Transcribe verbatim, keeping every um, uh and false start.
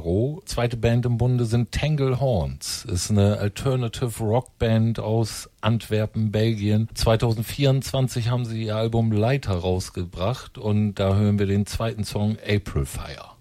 Caro. Zweite Band im Bunde sind Tangle Horns. Ist eine Alternative Rock Band aus Antwerpen, Belgien. zwanzig vierundzwanzig haben sie ihr Album Leiter rausgebracht und da hören wir den zweiten Song April Fire.